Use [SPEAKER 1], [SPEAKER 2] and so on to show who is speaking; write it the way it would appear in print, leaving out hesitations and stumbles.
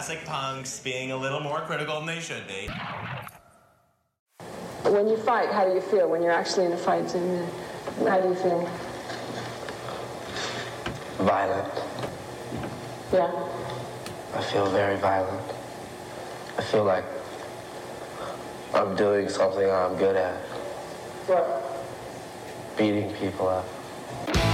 [SPEAKER 1] classic punks being a little more critical than they should be.
[SPEAKER 2] When you fight, how do you feel when you're actually in a fight? How do you feel?
[SPEAKER 3] Violent.
[SPEAKER 2] Yeah?
[SPEAKER 3] I feel very violent. I feel like I'm doing something I'm good at.
[SPEAKER 2] What?
[SPEAKER 3] Beating people up.